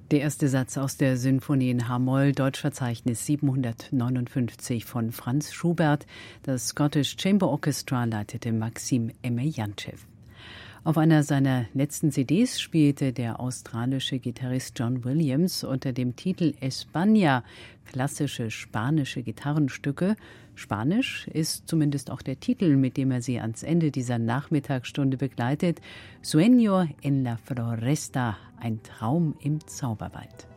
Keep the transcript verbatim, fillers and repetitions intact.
Der erste Satz aus der Sinfonie in H-Moll, Deutschverzeichnis siebenhundertneunundfünfzig von Franz Schubert. Das Scottish Chamber Orchestra leitete Maxim Emejantschew. Auf einer seiner letzten C Ds spielte der australische Gitarrist John Williams unter dem Titel España klassische spanische Gitarrenstücke. Spanisch ist zumindest auch der Titel, mit dem er sie ans Ende dieser Nachmittagsstunde begleitet. Sueño en la Floresta, ein Traum im Zauberwald.